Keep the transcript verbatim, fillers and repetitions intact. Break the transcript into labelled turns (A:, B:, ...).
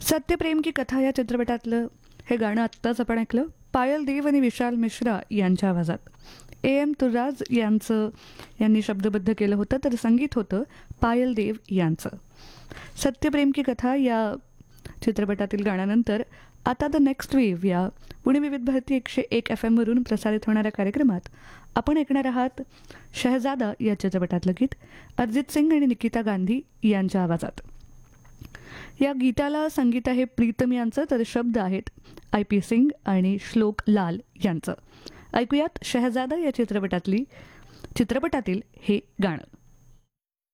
A: सत्यप्रेम की कथा या चित्रपटातलं हे गाणं आत्ताच आपण ऐकलं. पायल देव आणि विशाल मिश्रा यांच्या आवाजात. ए एम तुर्राज यांचं यांनी शब्दबद्ध केलं होतं, तर संगीत होतं पायल देव यांचं. सत्यप्रेम की कथा या चित्रपटातील गाण्यानंतर आता द नेक्स्ट वेव्ह या पुणे विविध भारती एकशे एक एफ एमवरून प्रसारित होणाऱ्या कार्यक्रमात आपण ऐकणार आहात शहजादा या चित्रपटातलं गीत अरिजित सिंग आणि निकिता गांधी यांच्या आवाजात. या गीताला संगीत आहे प्रीतम यांचं, तर शब्द आहेत आय पी सिंग आणि श्लोक लाल यांचं. ऐकूयात शहजादा या चित्रपटातली चित्रपटातील हे गाणं.